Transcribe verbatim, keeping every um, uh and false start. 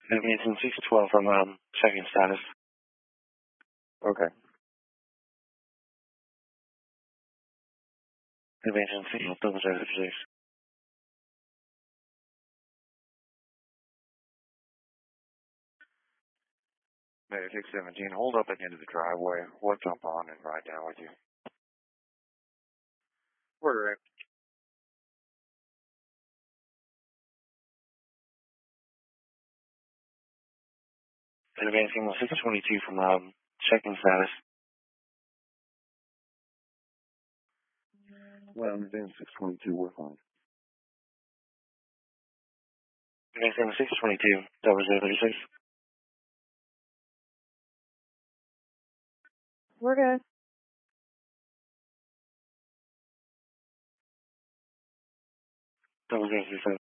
Advancing six twelve from um, checking status. Okay. Advancing six double zero six. Mayday six seventeen, hold up at the end of the driveway. We'll jump on and ride down with you. Order it. Advancing six twenty-two from um, checking status. Well, I'm advancing six twenty-two, we're fine. Advancing six twenty-two, double zero thirty-six. We're good. Double zero three seven.